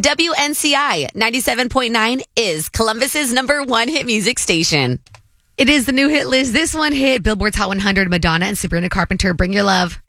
WNCI 97.9 is Columbus's #1 hit music station. It is the new hit list. This one hit Billboard's Hot 100, Madonna and Sabrina Carpenter, Bring Your Love.